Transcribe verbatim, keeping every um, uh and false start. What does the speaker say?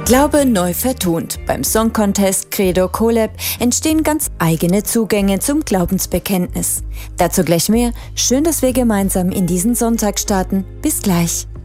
Glaube neu vertont. Beim Song Contest Credo Collab entstehen ganz eigene Zugänge zum Glaubensbekenntnis. Dazu gleich mehr. Schön, dass wir gemeinsam in diesen Sonntag starten. Bis gleich.